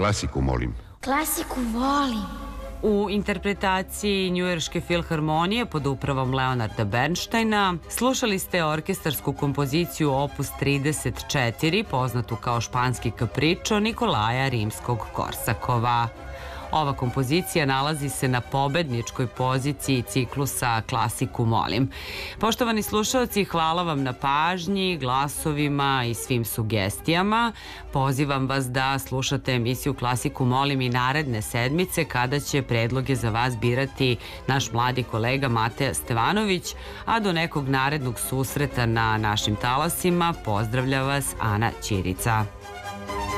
klasiku, molim. Klasiku volim. U interpretaciji Njujorške filharmonije pod upravom Leonarda Bernštajna slušali ste orkestarsku kompoziciju Opus 34, poznatu kao Španski kapričo Nikolaja Rimskog-Korsakova. Ova kompozicija nalazi se na pobedničkoj poziciji ciklusa Klasiku molim. Poštovani slušalci, hvala vam na pažnji, glasovima i svim sugestijama. Pozivam vas da slušate emisiju Klasiku molim i naredne sedmice kada će predloge za vas birati naš mladi kolega Mateja Stevanović, a do nekog narednog susreta na našim talasima pozdravlja vas Ana Ćirica.